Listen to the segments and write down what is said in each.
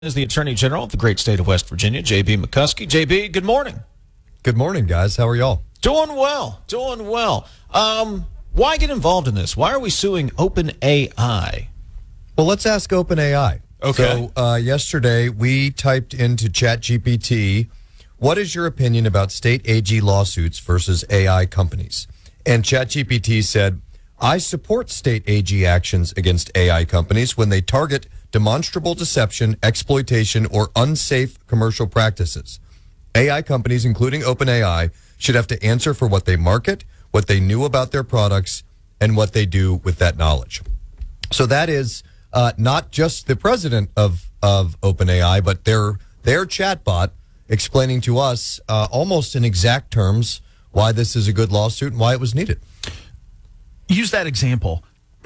Is the Attorney General of the great state of West Virginia, J.B. McCuskey. J.B., good morning. Good morning, guys. How are y'all? Doing well. Why get involved in this? Why are we suing OpenAI? Well, let's ask OpenAI. Okay. So yesterday we typed into ChatGPT, what is your opinion about state AG lawsuits versus AI companies? And ChatGPT said, I support state AG actions against AI companies when they target demonstrable deception, exploitation, or unsafe commercial practices. AI companies, including OpenAI, should have to answer for what they market, what they knew about their products, and what they do with that knowledge. So that is not just the president of OpenAI, but their chatbot explaining to us almost in exact terms why this is a good lawsuit and why it was needed. Use that example.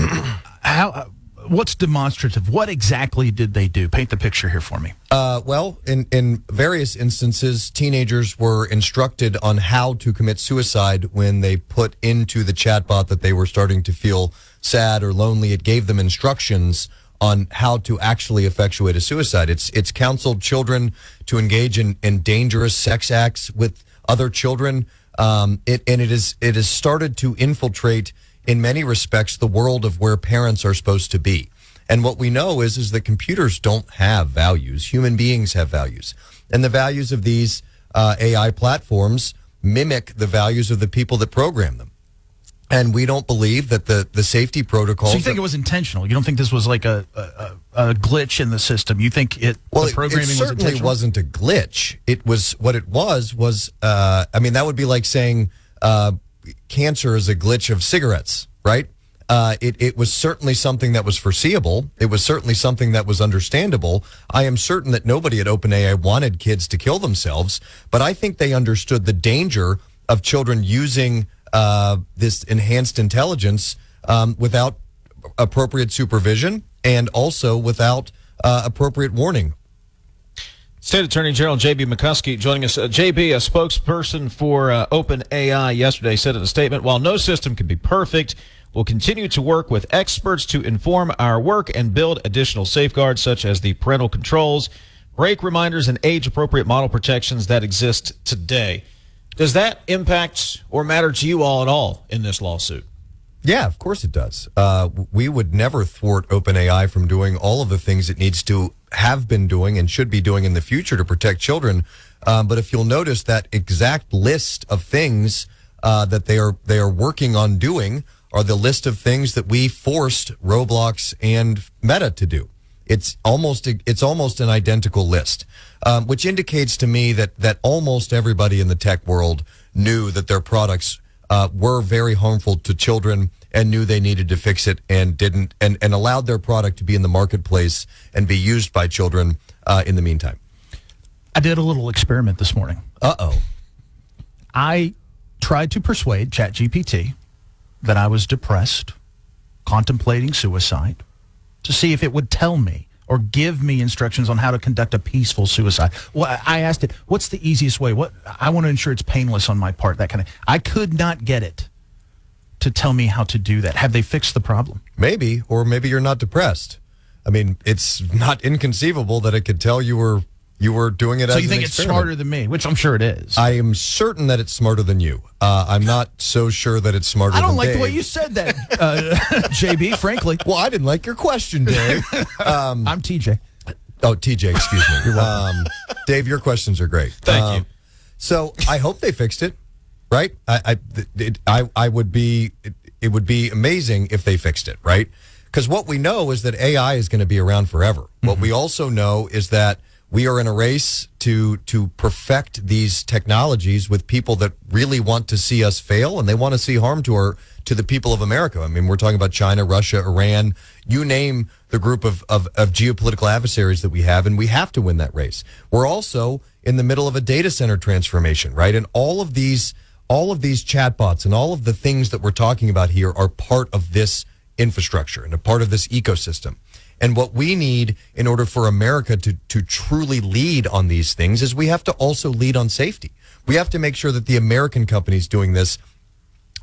What's demonstrative? What exactly did they do? Paint the picture here for me. Well, in various instances, teenagers were instructed on how to commit suicide when they put into the chatbot that they were starting to feel sad or lonely. It gave them instructions on how to actually effectuate a suicide. It's counseled children to engage in dangerous sex acts with other children. It has started to infiltrate, in many respects, the world of where parents are supposed to be. And what we know is that computers don't have values. Human beings have values. And the values of these AI platforms mimic the values of the people that program them. And we don't believe that the safety protocols... So you think it was intentional? You don't think this was like a glitch in the system? You think the programming was intentional? It certainly wasn't a glitch. It was, what it was, that would be like saying... cancer is a glitch of cigarettes, right? It was certainly something that was foreseeable. It was certainly something that was understandable. I am certain that nobody at OpenAI wanted kids to kill themselves, but I think they understood the danger of children using this enhanced intelligence without appropriate supervision and also without appropriate warning. State Attorney General J.B. McCuskey joining us. J.B., a spokesperson for OpenAI yesterday, said in a statement, while no system can be perfect, we'll continue to work with experts to inform our work and build additional safeguards such as the parental controls, break reminders, and age-appropriate model protections that exist today. Does that impact or matter to you all at all in this lawsuit? Yeah, of course it does. We would never thwart OpenAI from doing all of the things it needs to have been doing and should be doing in the future to protect children. But if you'll notice that exact list of things that they are working on doing are the list of things that we forced Roblox and Meta to do. It's almost an identical list, which indicates to me that almost everybody in the tech world knew that their products were very harmful to children and knew they needed to fix it and didn't, and allowed their product to be in the marketplace and be used by children in the meantime. I did a little experiment this morning. Uh-oh. I tried to persuade ChatGPT that I was depressed, contemplating suicide, to see if it would tell me or give me instructions on how to conduct a peaceful suicide. Well, I asked it, what's the easiest way? I want to ensure it's painless on my part, that kind of. I could not get it to tell me how to do that. Have they fixed the problem? Maybe, or maybe you're not depressed. I mean, it's not inconceivable that it could tell you were doing it as an experiment. So you think it's smarter than me, which I'm sure it is. I am certain that it's smarter than you. I'm not so sure that it's smarter than Dave. I don't like the way you said that, JB, frankly. Well, I didn't like your question, Dave. I'm TJ. Oh, TJ, excuse me. You're welcome. Dave, your questions are great. Thank you. So I hope they fixed it, right? I would be. It would be amazing if they fixed it, right? Because what we know is that AI is going to be around forever. Mm-hmm. What we also know is that we are in a race to perfect these technologies with people that really want to see us fail, and they want to see harm to the people of America. I mean, we're talking about China, Russia, Iran, you name the group of geopolitical adversaries that we have, and we have to win that race. We're also in the middle of a data center transformation, right? And all of these chatbots and all of the things that we're talking about here are part of this infrastructure and a part of this ecosystem. And what we need in order for America to truly lead on these things is we have to also lead on safety. We have to make sure that the American companies doing this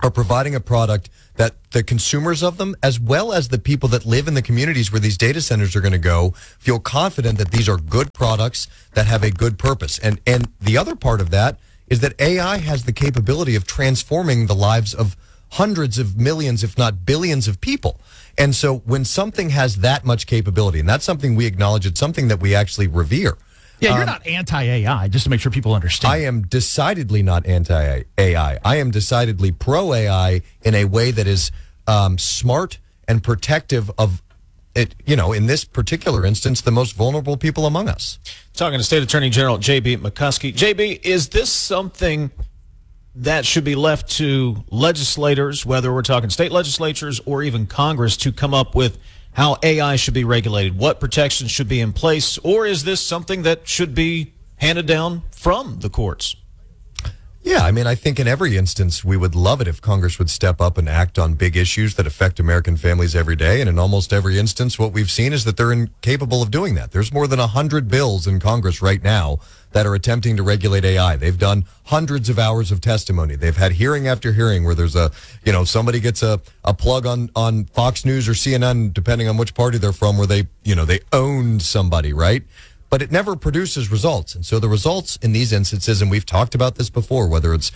are providing a product that the consumers of them, as well as the people that live in the communities where these data centers are going to go, feel confident that these are good products that have a good purpose. And the other part of that is that AI has the capability of transforming the lives of hundreds of millions, if not billions of people. And so when something has that much capability, and that's something we acknowledge, it's something that we actually revere. Yeah, you're not anti-AI, just to make sure people understand. I am decidedly not anti-AI. I am decidedly pro-AI in a way that is smart and protective of it, in this particular instance, the most vulnerable people among us. Talking to State Attorney General J.B. McCuskey. J.B., is this something that should be left to legislators, whether we're talking state legislatures or even Congress, to come up with how AI should be regulated, what protections should be in place, or is this something that should be handed down from the courts? Yeah, I mean, I think in every instance, we would love it if Congress would step up and act on big issues that affect American families every day. And in almost every instance, what we've seen is that they're incapable of doing that. There's more than 100 bills in Congress right now that are attempting to regulate AI. They've done hundreds of hours of testimony. They've had hearing after hearing where there's somebody gets a plug on Fox News or CNN, depending on which party they're from, where they owned somebody, right? But it never produces results. And so the results in these instances, and we've talked about this before, whether it's,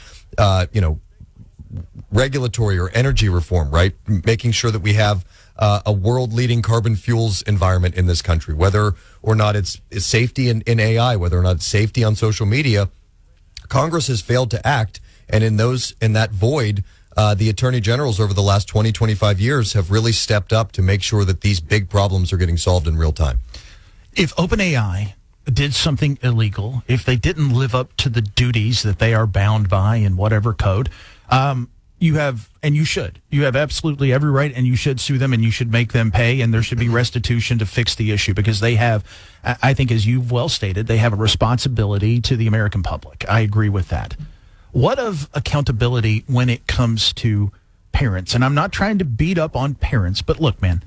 regulatory or energy reform, right? Making sure that we have a world-leading carbon fuels environment in this country, whether or not it's safety in AI, whether or not it's safety on social media. Congress has failed to act. And in that void, the attorney generals over the last 20, 25 years have really stepped up to make sure that these big problems are getting solved in real time. If OpenAI did something illegal, if they didn't live up to the duties that they are bound by in whatever code, you have absolutely every right, and you should sue them, and you should make them pay, and there should be restitution to fix the issue, because they have, I think, as you've well stated, they have a responsibility to the American public. I agree with that. What of accountability when it comes to parents? And I'm not trying to beat up on parents, but look, man,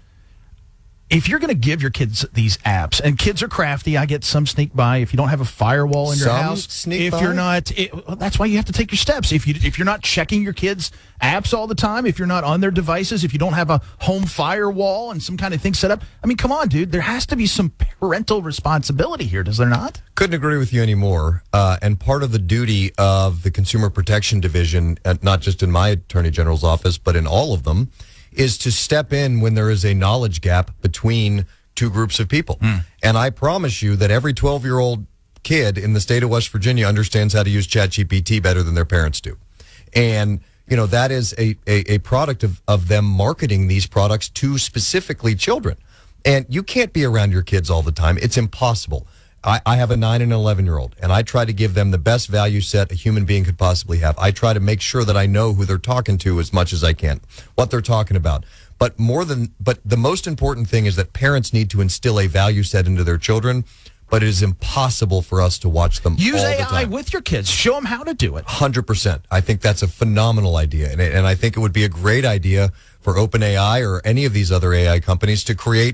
if you're going to give your kids these apps, and kids are crafty, I get some sneak by. If you don't have a firewall in your house, you're not, that's why you have to take your steps. If you're not checking your kids' apps all the time, if you're not on their devices, if you don't have a home firewall and some kind of thing set up, I mean, come on, dude. There has to be some parental responsibility here, does there not? Couldn't agree with you anymore. And part of the duty of the Consumer Protection Division, not just in my Attorney General's office, but in all of them, is to step in when there is a knowledge gap between two groups of people. And I promise you that every 12-year-old kid in the state of West Virginia understands how to use ChatGPT better than their parents do. And, that is a product of them marketing these products to specifically children. And you can't be around your kids all the time. It's impossible. I have a 9 and 11-year-old, and I try to give them the best value set a human being could possibly have. I try to make sure that I know who they're talking to as much as I can, what they're talking about. But the most important thing is that parents need to instill a value set into their children, but it is impossible for us to watch them use all the AI time. with your kids. Show them how to do it. 100%. I think that's a phenomenal idea, and I think it would be a great idea for OpenAI or any of these other AI companies to create,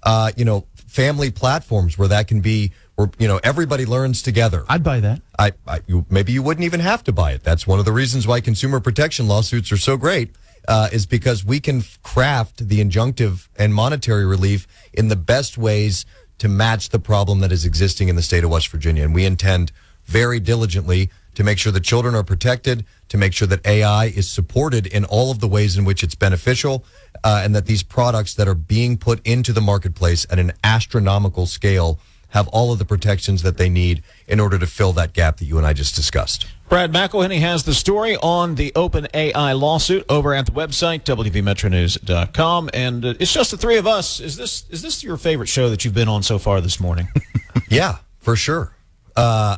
family platforms where that can be, where everybody learns together. I'd buy that. Maybe you wouldn't even have to buy it. That's one of the reasons why consumer protection lawsuits are so great, is because we can craft the injunctive and monetary relief in the best ways to match the problem that is existing in the state of West Virginia. And we intend very diligently to make sure that children are protected, to make sure that AI is supported in all of the ways in which it's beneficial, and that these products that are being put into the marketplace at an astronomical scale have all of the protections that they need in order to fill that gap that you and I just discussed. Brad McElhenney has the story on the OpenAI lawsuit over at the website, WVMetroNews.com. And it's just the three of us. Is this your favorite show that you've been on so far this morning? Yeah, for sure. Wait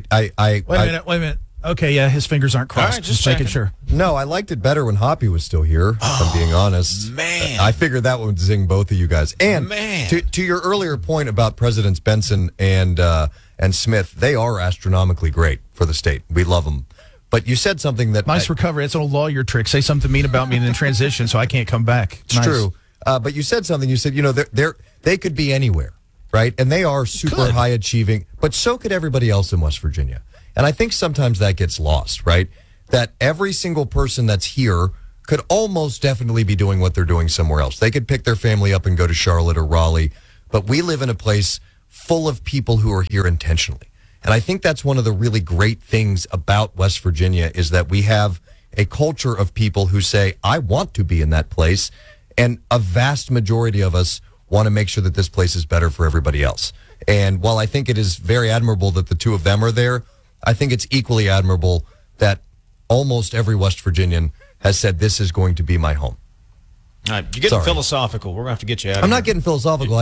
a minute. Okay, yeah, his fingers aren't crossed. All right, just making checking. sure. No, I liked it better when Hoppy was still here, if I'm being honest. Man. I figured that would zing both of you guys. And to your earlier point about Presidents Benson and Smith, they are astronomically great for the state. We love them. But you said something that... Nice recovery. It's an old lawyer trick. Say something mean about me and then transition so I can't come back. It's true. But you said something. You said, they could be anywhere, right? And they are super high achieving, but so could everybody else in West Virginia. And I think sometimes that gets lost, right? that every single person that's here could almost definitely be doing what they're doing somewhere else. They could pick their family up and go to Charlotte or Raleigh, but we live in a place full of people who are here intentionally. And I think that's one of the really great things about West Virginia is that we have a culture of people who say, I want to be in that place. And a vast majority of us want to make sure that this place is better for everybody else. And while I think it is very admirable that the two of them are there, I think it's equally admirable that almost every West Virginian has said this is going to be my home. All right, you're getting philosophical. We're going to have to get you out of I'm here. not getting philosophical.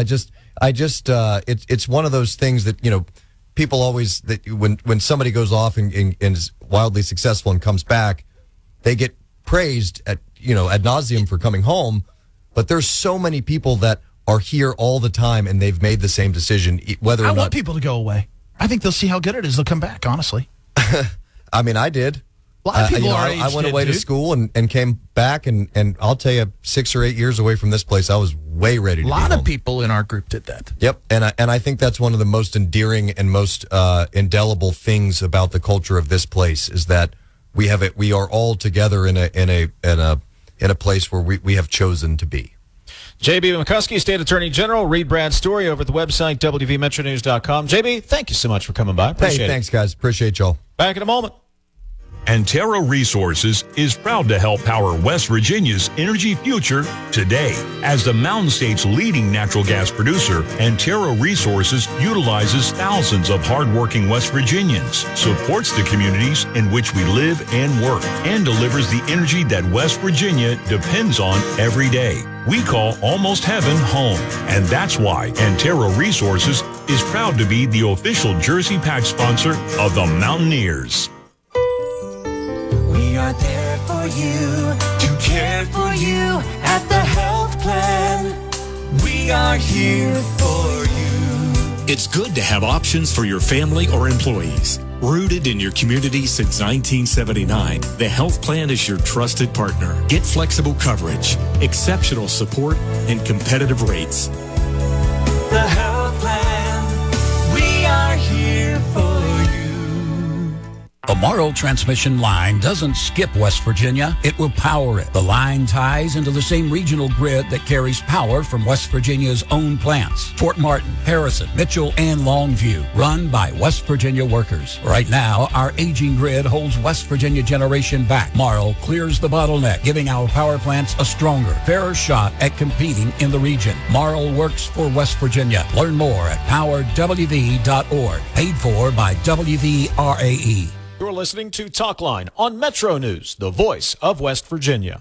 It's one of those things that, you know, people always, that when somebody goes off and is wildly successful and comes back, they get praised ad nauseum for coming home. But there's so many people that are here all the time and they've made the same decision, whether or not. I want people to go away. I think they'll see how good it is. They'll come back, honestly. I mean, I did. A lot of people our age I went did, away to dude. school and came back, and I'll tell you, 6 or 8 years away from this place, I was way ready to A be lot home. of people in our group did that. Yep, and I think that's one of the most endearing and most indelible things about the culture of this place is that we are all together in a place where we have chosen to be. J.B. McCuskey, State Attorney General. Read Brad's story over at the website, wvmetronews.com. J.B., thank you so much for coming by. Appreciate it. Thanks, guys. Appreciate y'all. Back in a moment. Antero Resources is proud to help power West Virginia's energy future today. As the Mountain State's leading natural gas producer, Antero Resources utilizes thousands of hardworking West Virginians, supports the communities in which we live and work, and delivers the energy that West Virginia depends on every day. We call Almost Heaven home, and that's why Antero Resources is proud to be the official jersey patch sponsor of the Mountaineers. We are there for you, to care for you at the health plan. We are here for you. It's good to have options for your family or employees. Rooted in your community since 1979, the health plan is your trusted partner. Get flexible coverage, exceptional support, and competitive rates. The health plan. We are here for you. The Morrow transmission line doesn't skip West Virginia. It will power it. The line ties into the same regional grid that carries power from West Virginia's own plants. Fort Martin, Harrison, Mitchell, and Longview, run by West Virginia workers. Right now, our aging grid holds West Virginia generation back. Morrow clears the bottleneck, giving our power plants a stronger, fairer shot at competing in the region. Morrow works for West Virginia. Learn more at powerwv.org. Paid for by WVRAE. You're listening to Talkline on Metro News, the voice of West Virginia.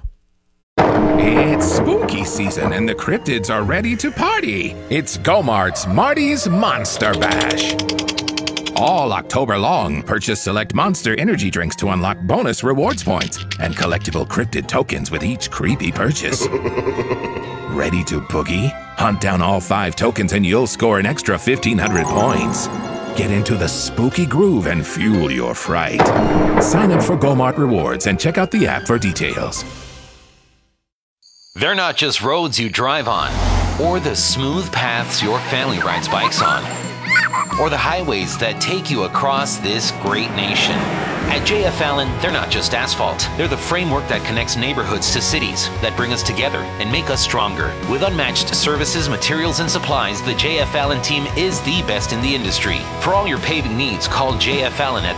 It's spooky season and the cryptids are ready to party. It's Go-Mart's Marty's Monster Bash. All October long, purchase select Monster energy drinks to unlock bonus rewards points and collectible cryptid tokens with each creepy purchase. Ready to boogie? Hunt down all 5 tokens and you'll score an extra 1,500 points. Get into the spooky groove and fuel your fright. Sign up for Go-Mart Rewards and check out the app for details. They're not just roads you drive on, or the smooth paths your family rides bikes on, or the highways that take you across this great nation. At JF Allen, they're not just asphalt. They're the framework that connects neighborhoods to cities, that bring us together and make us stronger. With unmatched services, materials, and supplies, the JF Allen team is the best in the industry. For all your paving needs, call JF Allen at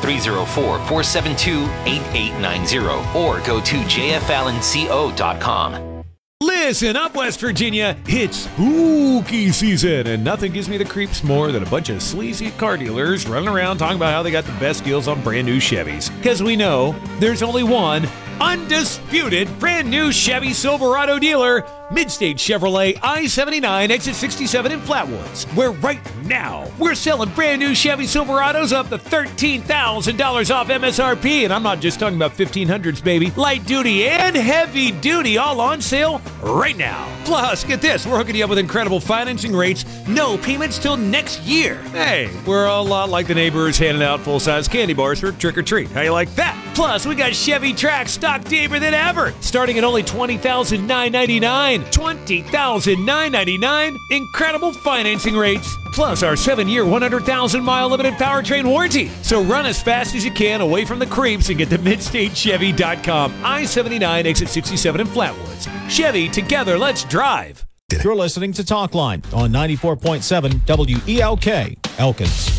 304-472-8890 or go to jfallenco.com. Listen up, West Virginia. It's spooky season, and nothing gives me the creeps more than a bunch of sleazy car dealers running around talking about how they got the best deals on brand new Chevys. Because we know there's only one undisputed brand new Chevy Silverado dealer, Midstate Chevrolet I-79 exit 67 in Flatwoods, where right now we're selling brand new Chevy Silverados up to $13,000 off MSRP, and I'm not just talking about 1500s, baby. Light duty and heavy duty all on sale right now. Plus, get this, we're hooking you up with incredible financing rates, no payments till next year. Hey, we're a lot like the neighbors handing out full-size candy bars for trick-or-treat. How you like that? Plus, we got Chevy Trax stock deeper than ever, starting at only $20,999. $20,999. $20,999. Incredible financing rates. Plus our 7-year, 100,000-mile limited powertrain warranty. So run as fast as you can away from the creeps and get to MidstateChevy.com. I-79, exit 67 in Flatwoods. Chevy, together, let's drive. You're listening to Talkline on 94.7 WELK, Elkins.